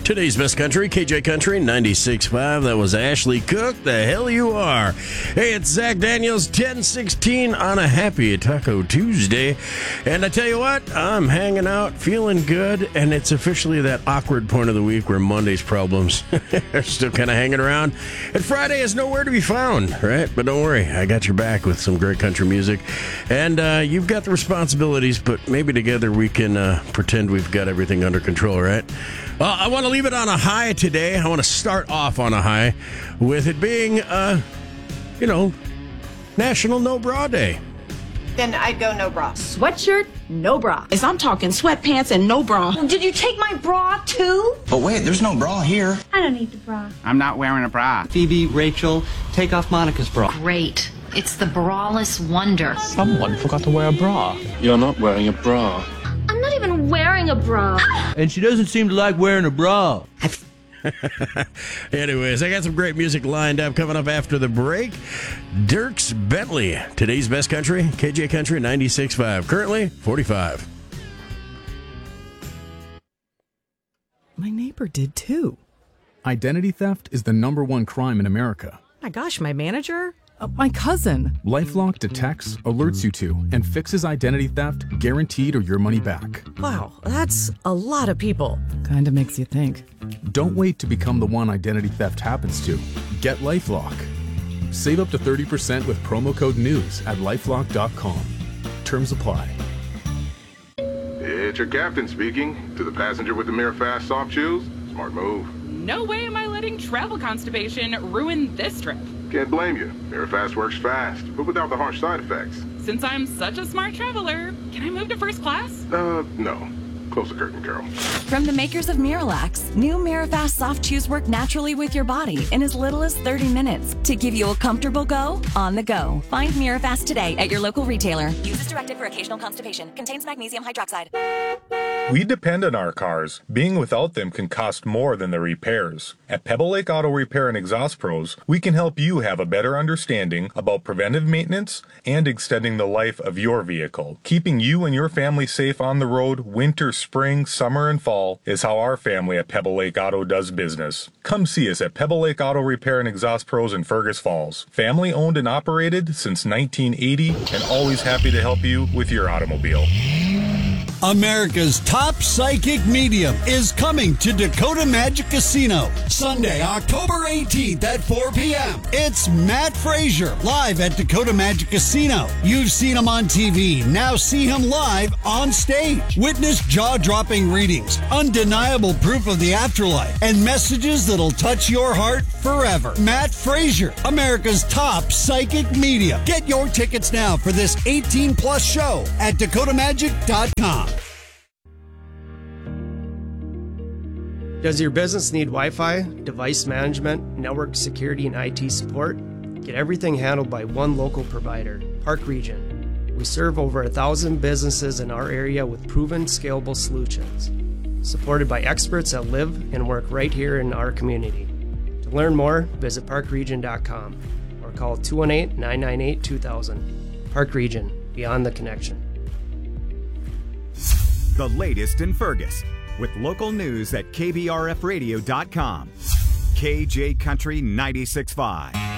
Today's Best Country, KJ Country 96.5. That was Ashley Cook. The hell you are. Hey, it's Zach Daniels, 10:16 on a happy Taco Tuesday. And I tell you what, I'm hanging out, feeling good, and it's officially that awkward point of the week where Monday's problems are still kind of hanging around. And Friday is nowhere to be found, right? But don't worry, I got your back with some great country music. And you've got the responsibilities, but maybe together we can pretend we've got everything under control, right? Well, I want to leave it on a high today. I want to start off on a high with it being, National No Bra Day. Then I'd go no bra. Sweatshirt, no bra. As I'm talking sweatpants and no bra. Did you take my bra too? But wait, there's no bra here. I don't need the bra. I'm not wearing a bra. Phoebe, Rachel, take off Monica's bra. Great. It's the braless wonder. Someone forgot to wear a bra. You're not wearing a bra. I'm not even wearing a bra. And she doesn't seem to like wearing a bra. Anyways, I got some great music lined up coming up after the break. Dierks Bentley, today's Best Country, KJ Country 96.5, currently 45. My neighbor did too. Identity theft is the #1 crime in America. My gosh, my manager? My cousin. LifeLock detects, alerts you to, and fixes identity theft guaranteed or your money back. Wow, that's a lot of people. Kinda makes you think. Don't wait to become the one identity theft happens to. Get LifeLock. Save up to 30% with promo code NEWS at LifeLock.com. Terms apply. It's your captain speaking. To the passenger with the Mirafast soft shoes, smart move. No way am I letting travel constipation ruin this trip. Can't blame you. Mirafast works fast, but without the harsh side effects. Since I'm such a smart traveler, can I move to first class? No. Close the curtain, Carol. From the makers of Miralax, new Mirafast soft chews work naturally with your body in as little as 30 minutes to give you a comfortable go on the go. Find Mirafast today at your local retailer. Use as directed for occasional constipation. Contains magnesium hydroxide. We depend on our cars. Being without them can cost more than the repairs. At Pebble Lake Auto Repair and Exhaust Pros, we can help you have a better understanding about preventive maintenance and extending the life of your vehicle. Keeping you and your family safe on the road, winter, spring, summer, and fall is how our family at Pebble Lake Auto does business. Come see us at Pebble Lake Auto Repair and Exhaust Pros in Fergus Falls. Family owned and operated since 1980 and always happy to help you with your automobile. America's top psychic medium is coming to Dakota Magic Casino Sunday, October 18th at 4 p.m. It's Matt Frazier live at Dakota Magic Casino. You've seen him on TV. Now see him live on stage. Witness jaw-dropping readings, undeniable proof of the afterlife, and messages that'll touch your heart forever. Matt Frazier, America's top psychic medium. Get your tickets now for this 18-plus show at dakotamagic.com. Does your business need Wi-Fi, device management, network security, and IT support? Get everything handled by one local provider, Park Region. We serve over 1,000 businesses in our area with proven, scalable solutions, supported by experts that live and work right here in our community. To learn more, visit parkregion.com or call 218-998-2000. Park Region, beyond the connection. The latest in Fergus, with local news at kbrfradio.com. KJ Country 96.5.